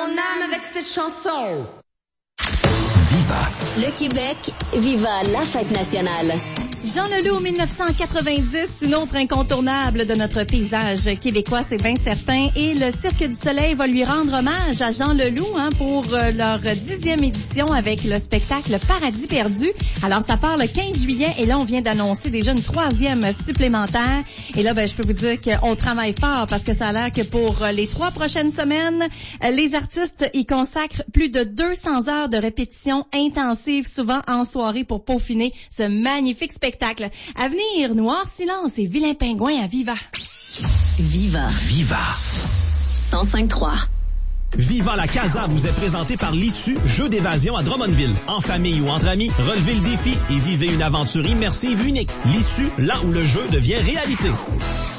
âme avec cette chanson. Viva. Le Québec, viva la fête nationale. Jean Leloup, 1990, une autre incontournable de notre paysage québécois, c'est bien certain. Et le Cirque du Soleil va lui rendre hommage à Jean Leloup pour leur 10e édition avec le spectacle Paradis perdu. Alors, ça part le 15 juillet et là, on vient d'annoncer déjà une 3e supplémentaire. Et là, je peux vous dire qu'on travaille fort parce que ça a l'air que pour les 3 prochaines semaines, les artistes y consacrent plus de 200 heures de répétition intensive, souvent en soirée, pour peaufiner ce magnifique spectacle. À venir, Noir Silence et Vilain Pingouin à Viva. Viva. Viva. 105.3. Viva la Casa vous est présenté par l'Issue, jeu d'évasion à Drummondville. En famille ou entre amis, relevez le défi et vivez une aventure immersive unique. L'Issue, là où le jeu devient réalité.